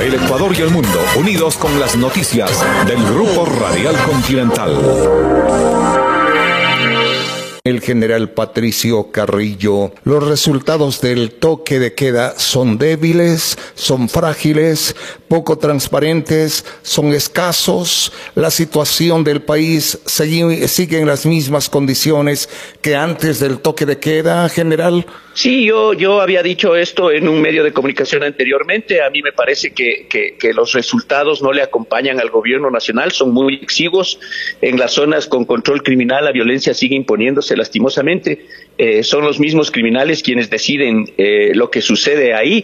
El Ecuador y el mundo unidos con las noticias del Grupo Radial Continental. El general Patricio Carrillo, los resultados del toque de queda son débiles, son frágiles, poco transparentes, son escasos. La situación del país sigue en las mismas condiciones que antes del toque de queda, general. Sí, yo había dicho esto en un medio de comunicación anteriormente. A mí me parece que los resultados no le acompañan al gobierno nacional, son muy exiguos. En las zonas con control criminal la violencia sigue imponiéndose lastimosamente. Son los mismos criminales quienes deciden lo que sucede ahí.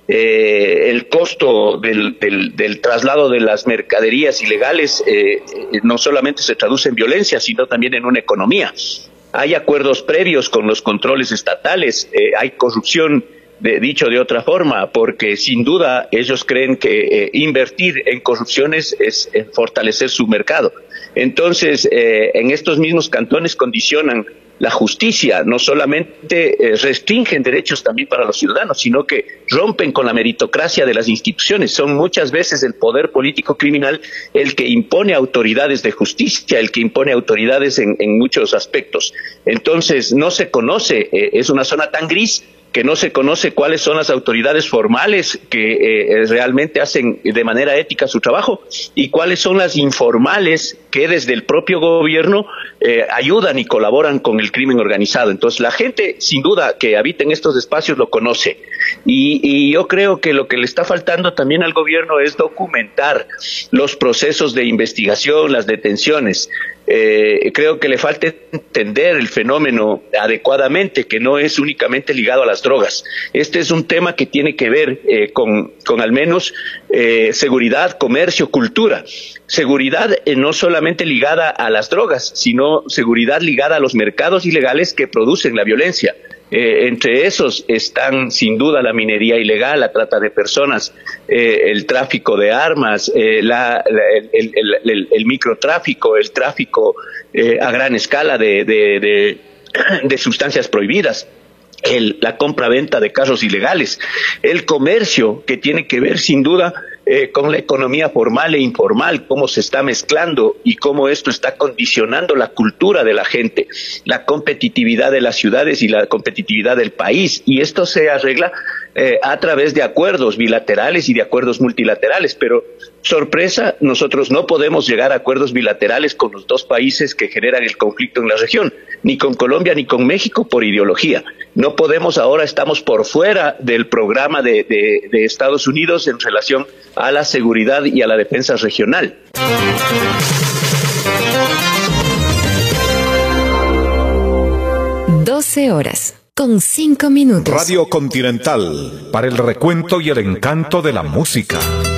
El costo del traslado de las mercaderías ilegales no solamente se traduce en violencia, sino también en una economía. Hay acuerdos previos con los controles estatales, hay corrupción, dicho de otra forma, porque sin duda ellos creen que invertir en corrupciones es fortalecer su mercado. Entonces, en estos mismos cantones condicionan la justicia, no solamente restringen derechos también para los ciudadanos, sino que rompen con la meritocracia de las instituciones. Son muchas veces el poder político criminal el que impone autoridades de justicia, el que impone autoridades en muchos aspectos. Entonces, no se conoce, es una zona tan gris que no se conoce cuáles son las autoridades formales que realmente hacen de manera ética su trabajo y cuáles son las informales que desde el propio gobierno ayudan y colaboran con el crimen organizado. Entonces la gente sin duda que habita en estos espacios lo conoce y yo creo que lo que le está faltando también al gobierno es documentar los procesos de investigación, las detenciones. Creo que le falta entender el fenómeno adecuadamente, que no es únicamente ligado a las drogas. Este es un tema que tiene que ver con al menos seguridad, comercio, cultura. Seguridad no solamente ligada a las drogas, sino seguridad ligada a los mercados ilegales que producen la violencia. Entre esos están sin duda la minería ilegal, la trata de personas, el tráfico de armas, el microtráfico, el tráfico a gran escala de sustancias prohibidas. La compra-venta de carros ilegales, el comercio que tiene que ver sin duda con la economía formal e informal, cómo se está mezclando y cómo esto está condicionando la cultura de la gente, la competitividad de las ciudades y la competitividad del país, y esto se arregla a través de acuerdos bilaterales y de acuerdos multilaterales, pero sorpresa, nosotros no podemos llegar a acuerdos bilaterales con los dos países que generan el conflicto en la región, ni con Colombia ni con México por ideología. No podemos, ahora estamos por fuera del programa de Estados Unidos en relación a la seguridad y a la defensa regional. 12:05 Radio Continental, para el recuento y el encanto de la música.